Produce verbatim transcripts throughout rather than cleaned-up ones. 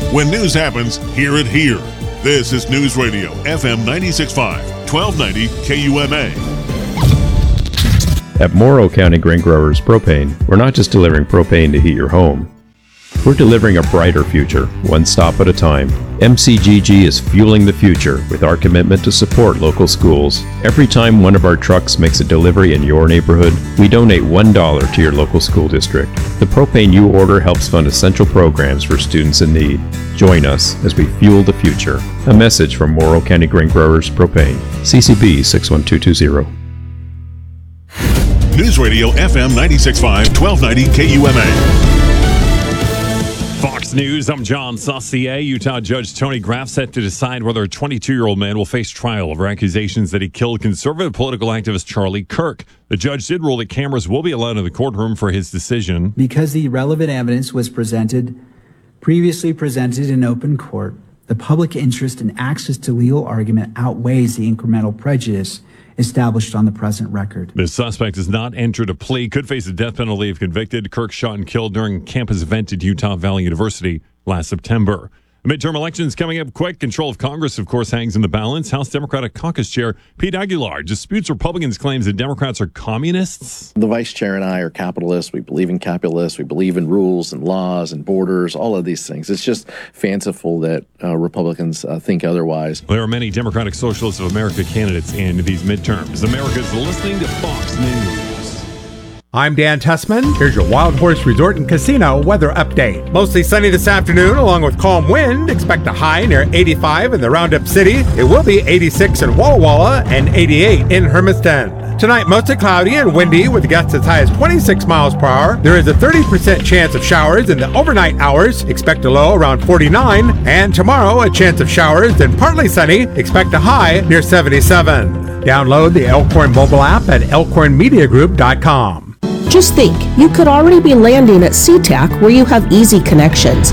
When news happens, hear it here. This is News Radio, F M ninety-six point five, twelve ninety K U M A. At Morrow County Grain Growers Propane, we're not just delivering propane to heat your home. We're delivering a brighter future, one stop at a time. M C G G is fueling the future with our commitment to support local schools. Every time one of our trucks makes a delivery in your neighborhood, we donate one dollar to your local school district. The propane you order helps fund essential programs for students in need. Join us as we fuel the future. A message from Morrow County Grain Growers Propane. C C B six one two two zero. News Radio F M ninety-six point five, twelve ninety K U M A. Fox News, I'm John Saucier. Utah Judge Tony Graff set to decide whether a twenty-two-year-old man will face trial over accusations that he killed conservative political activist Charlie Kirk. The judge did rule that cameras will be allowed in the courtroom for his decision. Because the relevant evidence was presented, previously presented in open court, the public interest in access to legal argument outweighs the incremental prejudice established on the present record. The suspect has not entered a plea, could face the death penalty if convicted. Kirk shot and killed during a campus event at Utah Valley University last September. The midterm elections coming up quick. Control of Congress, of course, hangs in the balance. House Democratic Caucus Chair Pete Aguilar disputes Republicans' claims that Democrats are communists. The vice chair and I are capitalists. We believe in capitalists. We believe in rules and laws and borders, all of these things. It's just fanciful that uh, Republicans uh, think otherwise. There are many Democratic Socialists of America candidates in these midterms. America's listening to Fox News. I'm Dan Tessman. Here's your Wild Horse Resort and Casino weather update. Mostly sunny this afternoon, along with calm wind. Expect a high near eighty-five in the Roundup City. It will be eighty-six in Walla Walla and eighty-eight in Hermiston. Tonight, mostly cloudy and windy with gusts as high as twenty-six miles per hour. There is a thirty percent chance of showers in the overnight hours. Expect a low around forty-nine. And tomorrow, a chance of showers and partly sunny. Expect a high near seventy-seven. Download the Elkhorn mobile app at elkhorn media group dot com. Just think, you could already be landing at SeaTac where you have easy connections.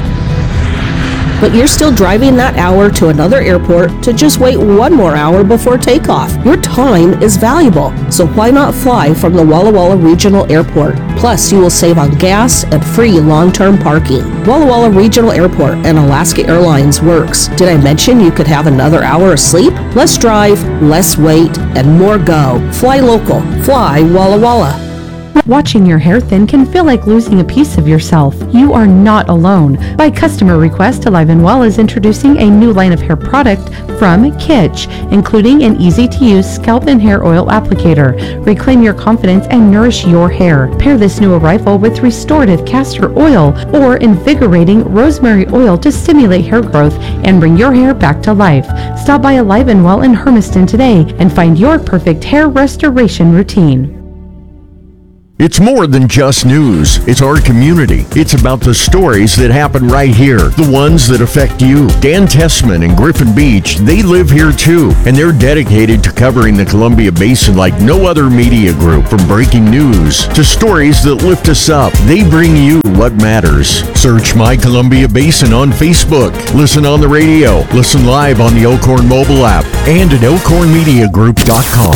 But you're still driving that hour to another airport to just wait one more hour before takeoff. Your time is valuable, so why not fly from the Walla Walla Regional Airport? Plus, you will save on gas and free long-term parking. Walla Walla Regional Airport and Alaska Airlines works. Did I mention you could have another hour of sleep? Less drive, less wait, and more go. Fly local. Fly Walla Walla. Watching your hair thin can feel like losing a piece of yourself. You are not alone. By customer request, Alive and Well is introducing a new line of hair product from Kitsch, including an easy-to-use scalp and hair oil applicator. Reclaim your confidence and nourish your hair. Pair this new arrival with restorative castor oil or invigorating rosemary oil to stimulate hair growth and bring your hair back to life. Stop by Alive and Well in Hermiston today and find your perfect hair restoration routine. It's more than just news. It's our community. It's about the stories that happen right here, the ones that affect you. Dan Tessman and Griffin Beach, they live here too, and they're dedicated to covering the Columbia Basin like no other media group. From breaking news to stories that lift us up, they bring you what matters. Search My Columbia Basin on Facebook. Listen on the radio. Listen live on the Elkhorn mobile app and at elkhorn media group dot com.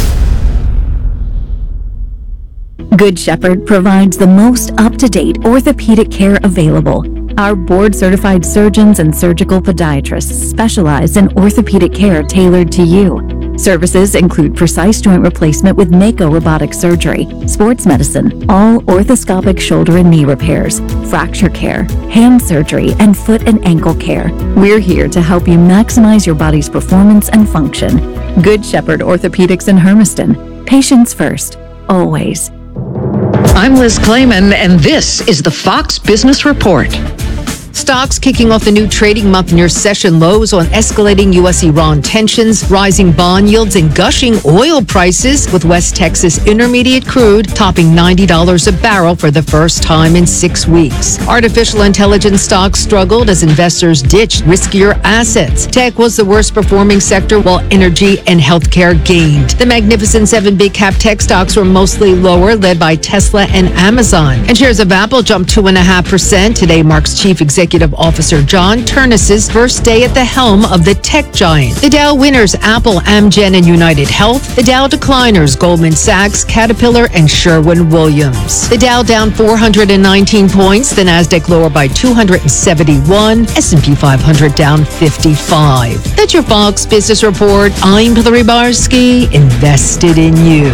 Good Shepherd provides the most up-to-date orthopedic care available. Our board-certified surgeons and surgical podiatrists specialize in orthopedic care tailored to you. Services include precise joint replacement with Mako robotic surgery, sports medicine, all orthoscopic shoulder and knee repairs, fracture care, hand surgery, and foot and ankle care. We're here to help you maximize your body's performance and function. Good Shepherd Orthopedics in Hermiston. Patients first, always. I'm Liz Clayman, and this is the Fox Business Report. Stocks kicking off the new trading month near session lows on escalating U S Iran tensions, rising bond yields, and gushing oil prices, with West Texas Intermediate crude topping ninety dollars a barrel for the first time in six weeks. Artificial intelligence stocks struggled as investors ditched riskier assets. Tech was the worst performing sector, while energy and healthcare gained. The Magnificent Seven big cap tech stocks were mostly lower, led by Tesla and Amazon. And shares of Apple jumped two point five percent. Today marks Chief Executive Executive Officer John Ternus's first day at the helm of the tech giant. The Dow winners Apple, Amgen, and United Health. The Dow decliners Goldman Sachs, Caterpillar, and Sherwin-Williams. The Dow down four hundred nineteen points, the Nasdaq lower by two hundred seventy-one, S and P five hundred down fifty-five. That's your Fox Business Report. I'm Hillary Barsky, invested in you.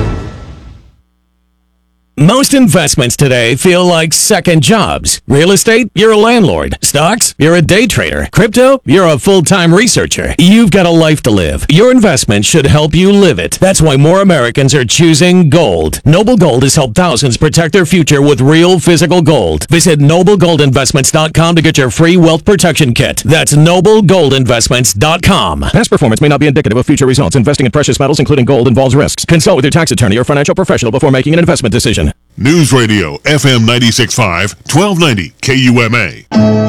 Most investments today feel like second jobs. Real estate, you're a landlord. Stocks, you're a day trader. Crypto, you're a full-time researcher. You've got a life to live. Your investment should help you live it. That's why more Americans are choosing gold. Noble Gold has helped thousands protect their future with real physical gold. Visit noble gold investments dot com to get your free wealth protection kit. That's noble gold investments dot com. Past performance may not be indicative of future results. Investing in precious metals, including gold, involves risks. Consult with your tax attorney or financial professional before making an investment decision. News Radio F M ninety-six point five, twelve ninety K U M A.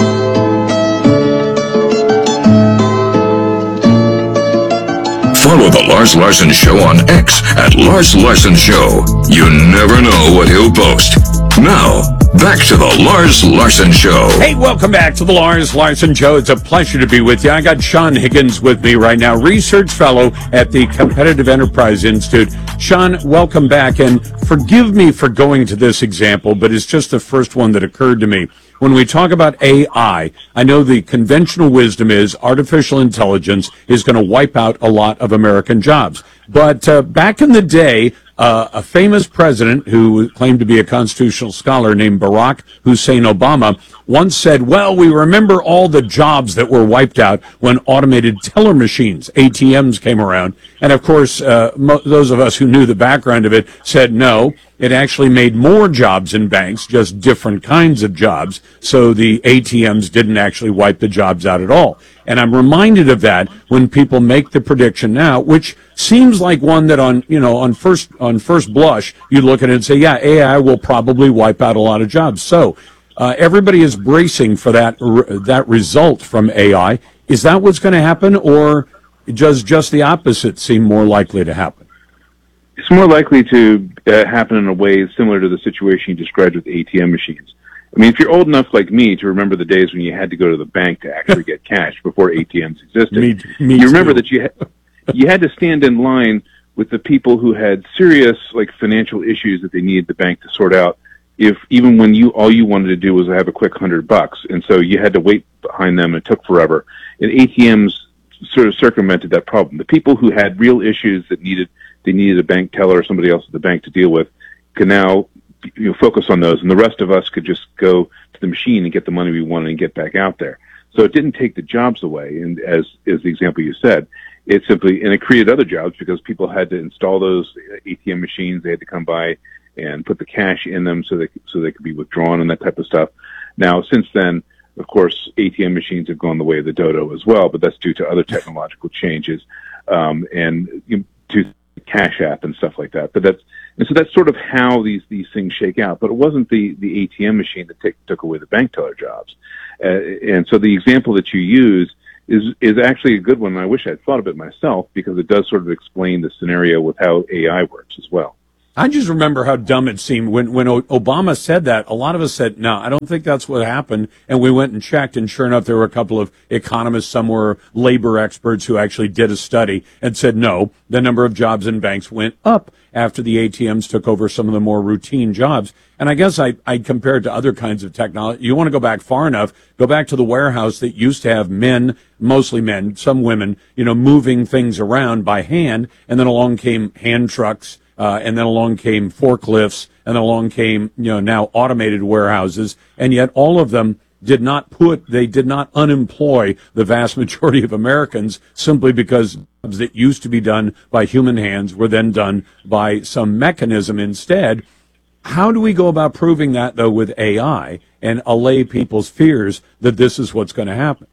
Follow The Lars Larson Show on X at Lars Larson Show. You never know what he'll post. Now, back to The Lars Larson Show. Hey, welcome back to The Lars Larson Show. It's a pleasure to be with you. I got Sean Higgins with me right now, research fellow at the Competitive Enterprise Institute. Sean, welcome back, and forgive me for going to this example, but it's just the first one that occurred to me. When we talk about A I, I know the conventional wisdom is artificial intelligence is going to wipe out a lot of American jobs. But uh, back in the day, uh, a famous president who claimed to be a constitutional scholar named Barack Hussein Obama once said, well, we remember all the jobs that were wiped out when automated teller machines, A T Ms, came around. And, of course, uh, mo- those of us who knew the background of it said no. It actually made more jobs in banks, just different kinds of jobs. So the A T Ms didn't actually wipe the jobs out at all. And I'm reminded of that when people make the prediction now, which seems like one that on, you know, on first, on first blush, you look at it and say, yeah, A I will probably wipe out a lot of jobs. So, uh, everybody is bracing for that, that result from A I. Is that what's going to happen, or does just the opposite seem more likely to happen? It's more likely to uh, happen in a way similar to the situation you described with A T M machines. I mean, if you're old enough like me to remember the days when you had to go to the bank to actually get cash before A T Ms existed, me, me you remember too. that you ha- you had to stand in line with the people who had serious like financial issues that they needed the bank to sort out. If even when you all you wanted to do was have a quick hundred bucks, and so you had to wait behind them, and it took forever. And A T Ms sort of circumvented that problem. The people who had real issues that needed they needed a bank teller or somebody else at the bank to deal with can now, you know, focus on those, and the rest of us could just go to the machine and get the money we wanted and get back out there. So it didn't take the jobs away, and as is the example you said, it simply, and it created other jobs because people had to install those A T M machines. They had to come by and put the cash in them so they so they could be withdrawn and that type of stuff. Now, since then, of course, A T M machines have gone the way of the dodo as well, but that's due to other technological changes um, and you know, to Cash App and stuff like that. But that's and so that's sort of how these these things shake out. But it wasn't the the A T M machine that take, took away the bank teller jobs. Uh, and so the example that you use is is actually a good one. And I wish I'd thought of it myself because it does sort of explain the scenario with how A I works as well. I just remember how dumb it seemed when, when Obama said that. A lot of us said, no, I don't think that's what happened. And we went and checked, and sure enough, there were a couple of economists, some were labor experts who actually did a study and said, no, the number of jobs in banks went up after the A T Ms took over some of the more routine jobs. And I guess I, I'd compare it to other kinds of technology. You want to go back far enough, go back to the warehouse that used to have men, mostly men, some women, you know, moving things around by hand, and then along came hand trucks. Uh, and then along came forklifts, and then along came, you know, now automated warehouses, and yet all of them did not put, they did not unemploy the vast majority of Americans simply because jobs that used to be done by human hands were then done by some mechanism instead. How do we go about proving that, though, with A I and allay people's fears that this is what's going to happen?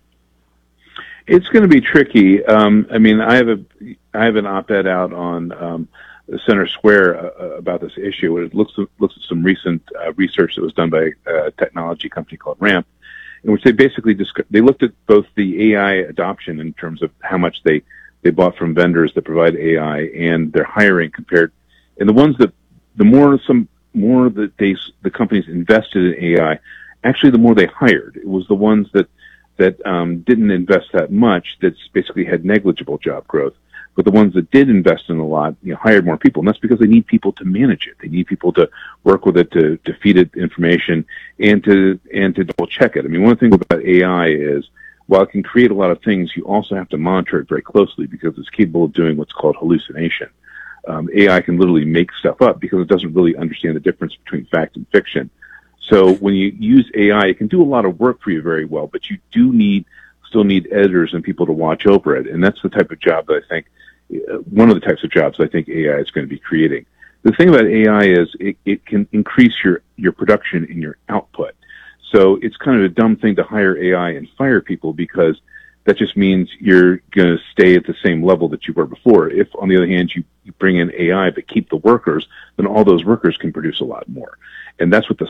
It's going to be tricky. Um, I mean, I have a, I have an op-ed out on, um, Center Square uh, about this issue. It looks looks at some recent uh, research that was done by a technology company called Ramp, in which they basically disc- they looked at both the A I adoption in terms of how much they, they bought from vendors that provide A I and their hiring compared, and the ones that the more some more that they the companies invested in A I actually the more they hired. It was the ones that that um, didn't invest that much that basically had negligible job growth. But the ones that did invest in a lot, you know, hired more people, and that's because they need people to manage it. They need people to work with it, to, to feed it information, and to and to double check it. I mean, one thing about A I is, while it can create a lot of things, you also have to monitor it very closely because it's capable of doing what's called hallucination. Um, A I can literally make stuff up because it doesn't really understand the difference between fact and fiction. So when you use A I, it can do a lot of work for you very well, but you do need still need editors and people to watch over it, and that's the type of job that I think. One of the types of jobs I think A I is going to be creating. The thing about A I is it, it can increase your, your production and your output. So it's kind of a dumb thing to hire A I and fire people because that just means you're going to stay at the same level that you were before. If, on the other hand, you, you bring in A I but keep the workers, then all those workers can produce a lot more. And that's what the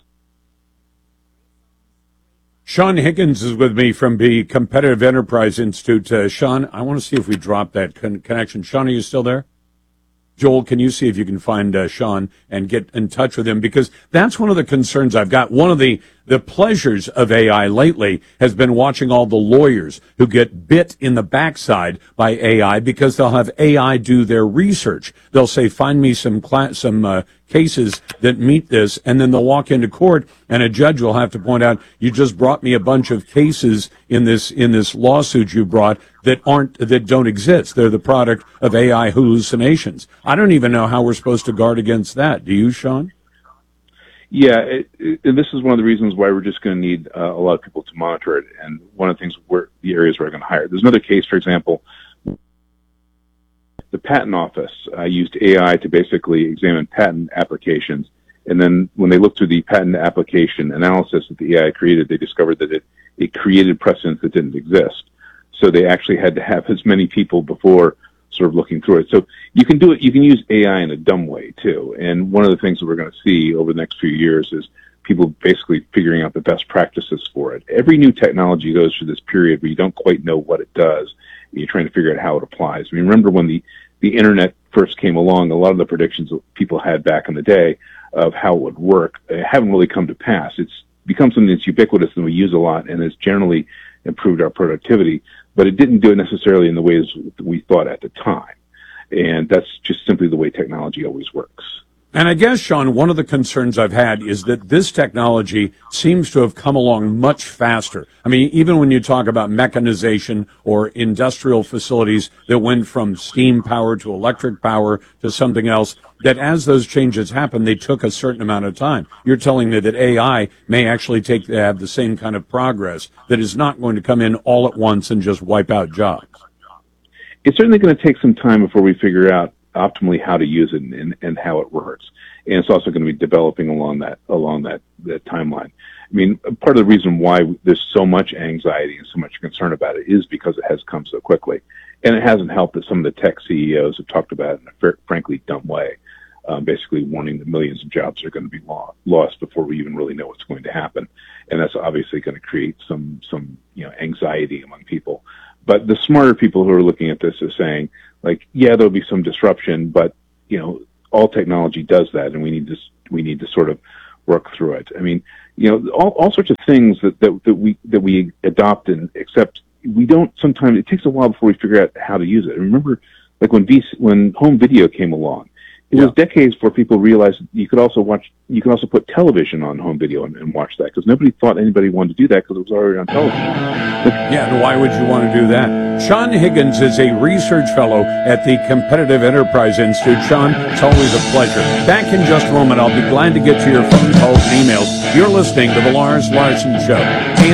Sean Higgins is with me from the Competitive Enterprise Institute. Uh, Sean, I want to see if we drop that con- connection. Sean, are you still there? Joel, can you see if you can find uh, Sean and get in touch with him? Because that's one of the concerns I've got. One of the, the pleasures of A I lately has been watching all the lawyers who get bit in the backside by A I because they'll have A I do their research. They'll say, find me some cla- some uh, cases that meet this, and then they'll walk into court and a judge will have to point out, you just brought me a bunch of cases in this in this lawsuit you brought that aren't that don't exist. They're the product of A I hallucinations. I don't even know how we're supposed to guard against that. Do you, Sean? Yeah, it, it, and this is one of the reasons why we're just going to need uh, a lot of people to monitor it. And one of the things where the areas we're going to hire. There's another case, for example, the patent office uh, used A I to basically examine patent applications. And then when they looked through the patent application analysis that the A I created, they discovered that it, it created precedents that didn't exist. So they actually had to have as many people before sort of looking through it. So you can do it, you can use A I in a dumb way too. And one of the things that we're going to see over the next few years is people basically figuring out the best practices for it. Every new technology goes through this period where you don't quite know what it does, and you're trying to figure out how it applies. I mean, remember when the, the internet first came along, a lot of the predictions that people had back in the day of how it would work haven't really come to pass. It's become something that's ubiquitous and we use a lot, and has generally improved our productivity, but it didn't do it necessarily in the ways we thought at the time. And that's just simply the way technology always works. And I guess, Sean, one of the concerns I've had is that this technology seems to have come along much faster. I mean, even when you talk about mechanization or industrial facilities that went from steam power to electric power to something else, that as those changes happened, they took a certain amount of time. You're telling me that A I may actually take have the same kind of progress, that is not going to come in all at once and just wipe out jobs. It's certainly going to take some time before we figure out optimally how to use it and, and how it works. And it's also going to be developing along that along that, that timeline. I mean, part of the reason why there's so much anxiety and so much concern about it is because it has come so quickly. And it hasn't helped that some of the tech C E Os have talked about it in a fair, frankly dumb way, um, basically warning that millions of jobs are going to be lost before we even really know what's going to happen. And that's obviously going to create some, some you know, anxiety among people. But the smarter people who are looking at this are saying, like, yeah, there'll be some disruption, but, you know, all technology does that, and we need to, we need to sort of work through it. I mean, you know, all, all sorts of things that, that, that we, that we adopt and accept, we don't sometimes, it takes a while before we figure out how to use it. And remember, like when V C, when home video came along, it yeah. was decades before people realized you could also watch, you could also put television on home video and, and watch that, because nobody thought anybody wanted to do that because it was already on television. Yeah, and why would you want to do that? Sean Higgins is a research fellow at the Competitive Enterprise Institute. Sean, it's always a pleasure. Back in just a moment, I'll be glad to get to your phone calls and emails. You're listening to The Lars Larson Show.